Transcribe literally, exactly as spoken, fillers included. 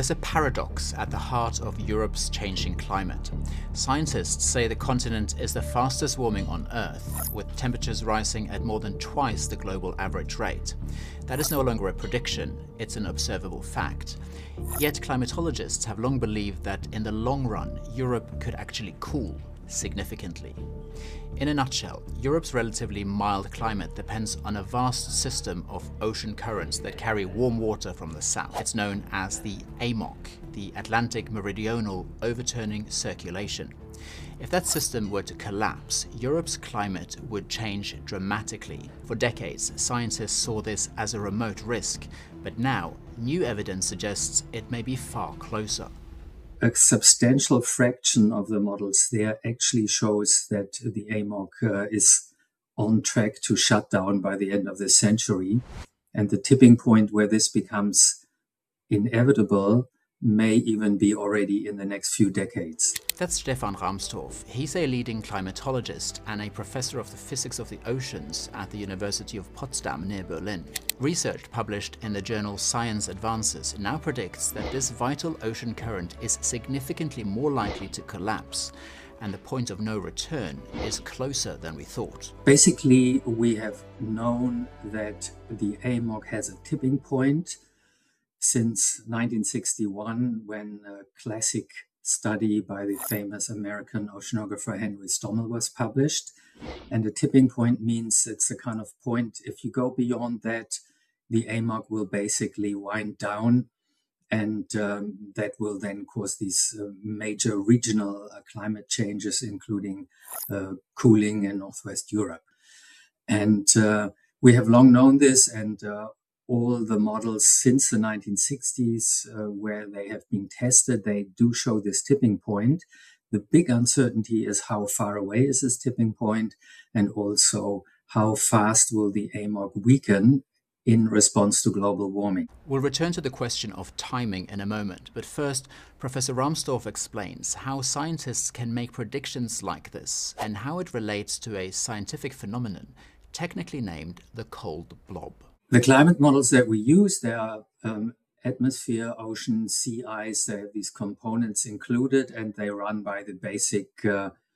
There's a paradox at the heart of Europe's changing climate. Scientists say the continent is the fastest warming on Earth, with temperatures rising at more than twice the global average rate. That is no longer a prediction, it's an observable fact. Yet climatologists have long believed that in the long run, Europe could actually cool significantly. In a nutshell, Europe's relatively mild climate depends on a vast system of ocean currents that carry warm water from the south. It's known as the A M O C, the Atlantic Meridional Overturning Circulation. If that system were to collapse, Europe's climate would change dramatically. For decades, scientists saw this as a remote risk, but now new evidence suggests it may be far closer. A substantial fraction of the models there actually shows that the A M O C uh, is on track to shut down by the end of this century. And the tipping point where this becomes inevitable may even be already in the next few decades. That's Stefan Rahmstorf. He's a leading climatologist and a professor of the physics of the oceans at the University of Potsdam near Berlin. Research published in the journal Science Advances now predicts that this vital ocean current is significantly more likely to collapse, and the point of no return is closer than we thought. Basically, we have known that the A M O C has a tipping point since nineteen sixty-one, when a classic study by the famous American oceanographer Henry Stommel was published. And the tipping point means it's a kind of point, if you go beyond that, the A M O C will basically wind down, and um, that will then cause these uh, major regional uh, climate changes, including uh, cooling in Northwest Europe. And uh, we have long known this, and uh, all the models since the nineteen sixties uh, where they have been tested, they do show this tipping point. The big uncertainty is how far away is this tipping point, and also how fast will the A M O C weaken in response to global warming. We'll return to the question of timing in a moment, but first, Professor Rahmstorf explains how scientists can make predictions like this and how it relates to a scientific phenomenon technically named the cold blob. The climate models that we use, there are um, atmosphere, ocean, sea ice, they have these components included, and they run by the basic uh,